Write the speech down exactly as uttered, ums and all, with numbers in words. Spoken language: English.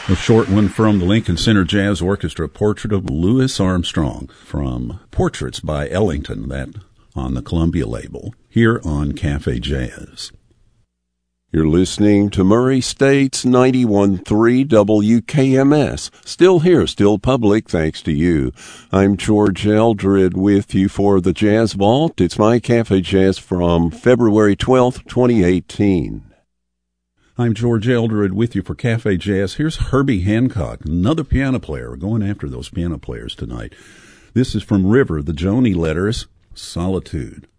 A short one from the Lincoln Center Jazz Orchestra, Portrait of Louis Armstrong, from Portraits by Ellington, that on the Columbia label, here on Cafe Jazz. You're listening to Murray State's ninety-one point three W K M S. Still here, still public, thanks to you. I'm George Eldred with you for the Jazz Vault. It's my Cafe Jazz from February twelfth, twenty eighteen. I'm George Eldred with you for Cafe Jazz. Here's Herbie Hancock, another piano player. We're going after those piano players tonight. This is from River, the Joni Letters, Solitude.